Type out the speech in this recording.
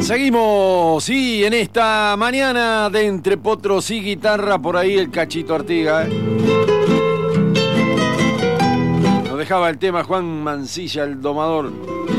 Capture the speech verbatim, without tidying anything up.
Seguimos, sí, en esta mañana de Entre Potros y Guitarra, por ahí el Cachito Artiga, ¿eh? Nos dejaba el tema Juan Mancilla, el domador.